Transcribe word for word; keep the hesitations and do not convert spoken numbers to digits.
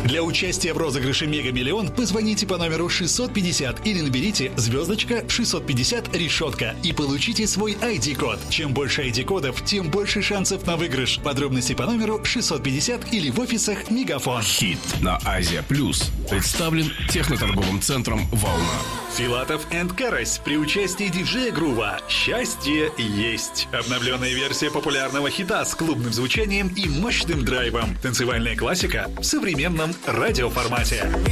Для участия в розыгрыше Мега Миллион позвоните по номеру шестьсот пятьдесят или наберите звездочка шестьсот пятьдесят решетка и получите свой ай ди-код. Чем больше ай ди-кодов, тем больше шансов на выигрыш. Подробности по номеру шестьсот пятьдесят или в офисах Мегафон. Хит на Азия Плюс представлен техноторговым центром «Волна». Филатов энд Карась при участии диджея Грува. Счастье есть. Обновленная версия популярного хита с клубным звучанием и мощным драйвом. Танцевальная классика в современном радиоформате.